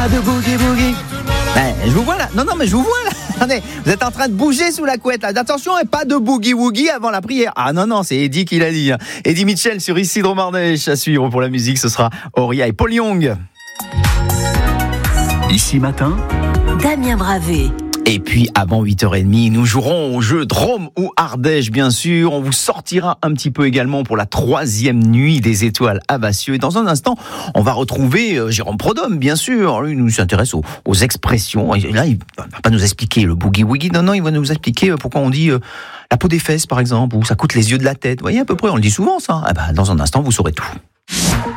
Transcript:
pas de boogie woogie. Je vous vois là. Non, mais je vous vois là. Attendez, vous êtes en train de bouger sous la couette là. Attention, et pas de boogie woogie avant la prière. Ah non, c'est Eddie qui l'a dit. Eddie Mitchell sur Isidro Mardèche. À suivre pour la musique, ce sera Auria et Paul Young. Ici matin, Damien Bravé. Et puis, avant 8h30, nous jouerons au jeu Drôme ou Ardèche, bien sûr. On vous sortira un petit peu également pour la 3e nuit des étoiles à Bassieux. Et dans un instant, on va retrouver Jérôme Prodhomme, bien sûr. Lui, il nous s'intéresse aux expressions. Et là, il va pas nous expliquer le boogie-woogie. Non, il va nous expliquer pourquoi on dit la peau des fesses, par exemple, ou ça coûte les yeux de la tête. Vous voyez, à peu près, on le dit souvent, ça. Dans un instant, vous saurez tout.